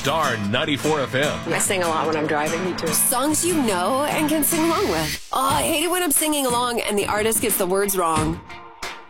Star 94 FM. I sing a lot when I'm driving. Me too. Songs you know and can sing along with. Oh, I hate it when I'm singing along and the artist gets the words wrong.